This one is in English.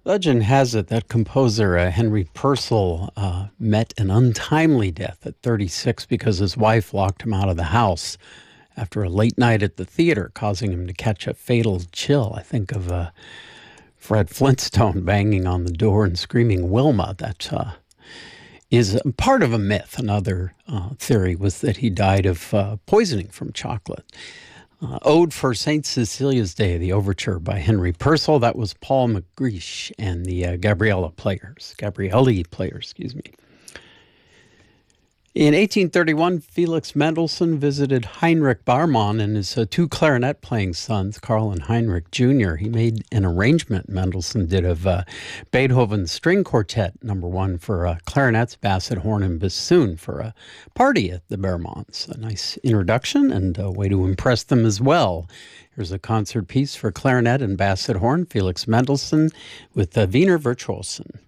Legend has it that composer Henry Purcell met an untimely death at 36 because his wife locked him out of the house after a late night at the theater, causing him to catch a fatal chill. I think of Fred Flintstone banging on the door and screaming Wilma. That is part of a myth. Another theory was that he died of poisoning from chocolate. Ode for St. Cecilia's Day, the overture by Henry Purcell. That was Paul McGreish and the Gabrielli Players, excuse me. In 1831, Felix Mendelssohn visited Heinrich Baumann and his two clarinet-playing sons, Carl and Heinrich Jr. He made an arrangement Mendelssohn did of Beethoven's String Quartet No. 1 for clarinets, basset, horn, and bassoon for a party at the Baumanns. A nice introduction and a way to impress them as well. Here's a concert piece for clarinet and basset horn, Felix Mendelssohn with Wiener Virtuosen.